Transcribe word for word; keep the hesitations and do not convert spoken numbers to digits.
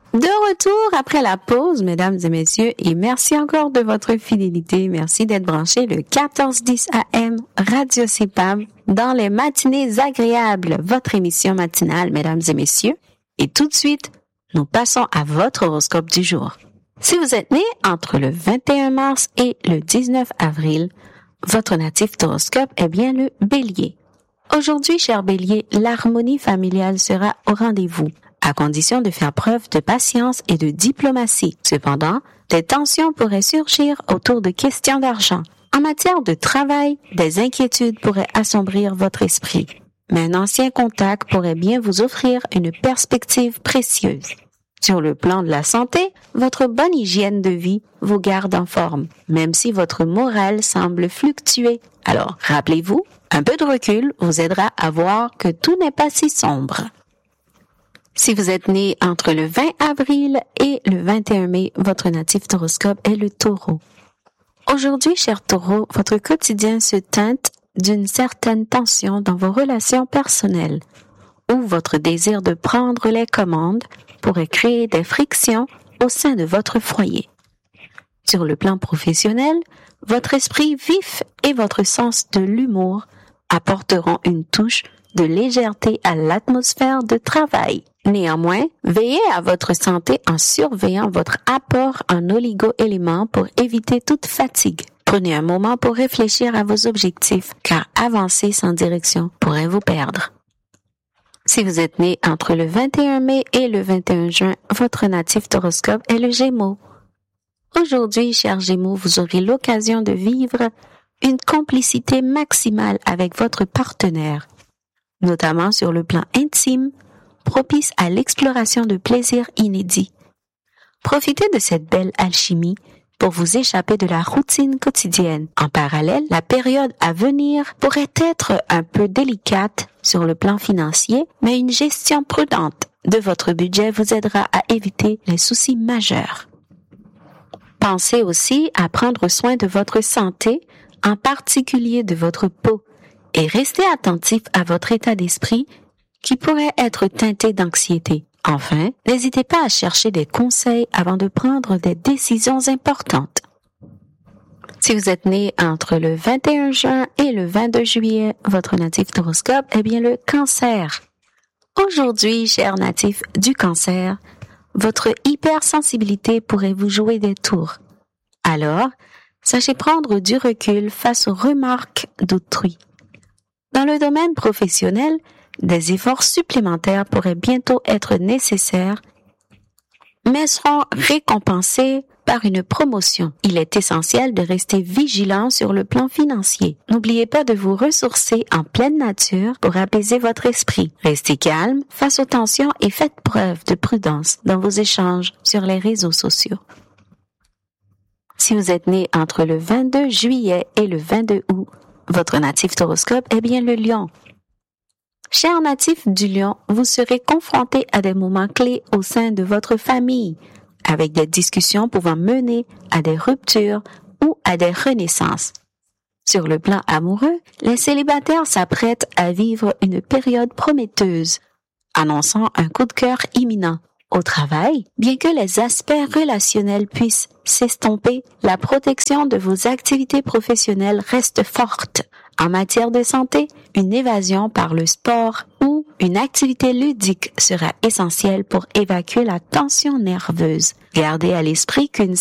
De retour après la pause, mesdames et messieurs, et merci encore de votre fidélité. Merci d'être branchés le quatorze dix A M Radio C P A M dans les matinées agréables, votre émission matinale, mesdames et messieurs. Et tout de suite, nous passons à votre horoscope du jour. Si vous êtes né entre le vingt et un mars et le dix-neuf avril, votre natif d'horoscope est bien le Bélier. Aujourd'hui, cher Bélier, l'harmonie familiale sera au rendez-vous, à condition de faire preuve de patience et de diplomatie. Cependant, des tensions pourraient surgir autour de questions d'argent. En matière de travail, des inquiétudes pourraient assombrir votre esprit. Mais un ancien contact pourrait bien vous offrir une perspective précieuse. Sur le plan de la santé, votre bonne hygiène de vie vous garde en forme, même si votre morale semble fluctuer. Alors, rappelez-vous, un peu de recul vous aidera à voir que tout n'est pas si sombre. Si vous êtes né entre le vingt avril et le vingt et un mai, votre natif d'horoscope est le Taureau. Aujourd'hui, cher Taureau, votre quotidien se teinte d'une certaine tension dans vos relations personnelles, où votre désir de prendre les commandes pourrait créer des frictions au sein de votre foyer. Sur le plan professionnel, votre esprit vif et votre sens de l'humour apporteront une touche de légèreté à l'atmosphère de travail. Néanmoins, veillez à votre santé en surveillant votre apport en oligo-éléments pour éviter toute fatigue. Prenez un moment pour réfléchir à vos objectifs, car avancer sans direction pourrait vous perdre. Si vous êtes né entre le vingt et un mai et le vingt et un juin, votre natif d'horoscope est le Gémeaux. Aujourd'hui, chers Gémeaux, vous aurez l'occasion de vivre une complicité maximale avec votre partenaire, notamment sur le plan intime, propice à l'exploration de plaisirs inédits. Profitez de cette belle alchimie pour vous échapper de la routine quotidienne. En parallèle, la période à venir pourrait être un peu délicate sur le plan financier, mais une gestion prudente de votre budget vous aidera à éviter les soucis majeurs. Pensez aussi à prendre soin de votre santé, en particulier de votre peau, et restez attentif à votre état d'esprit qui pourrait être teinté d'anxiété. Enfin, n'hésitez pas à chercher des conseils avant de prendre des décisions importantes. Si vous êtes né entre le vingt et un juin et le vingt-deux juillet, votre natif d'horoscope est bien le Cancer. Aujourd'hui, chers natifs du Cancer, votre hypersensibilité pourrait vous jouer des tours. Alors, sachez prendre du recul face aux remarques d'autrui. Dans le domaine professionnel, des efforts supplémentaires pourraient bientôt être nécessaires, mais seront récompensés par une promotion. Il est essentiel de rester vigilant sur le plan financier. N'oubliez pas de vous ressourcer en pleine nature pour apaiser votre esprit. Restez calme face aux tensions et faites preuve de prudence dans vos échanges sur les réseaux sociaux. Si vous êtes né entre le vingt-deux juillet et le vingt-deux août, votre natif d'horoscope est bien le Lion. Chers natifs du Lion, vous serez confrontés à des moments clés au sein de votre famille, avec des discussions pouvant mener à des ruptures ou à des renaissances. Sur le plan amoureux, les célibataires s'apprêtent à vivre une période prometteuse, annonçant un coup de cœur imminent. Au travail, bien que les aspects relationnels puissent s'estomper, la protection de vos activités professionnelles reste forte. En matière de santé, une évasion par le sport ou une activité ludique sera essentielle pour évacuer la tension nerveuse. Gardez à l'esprit qu'une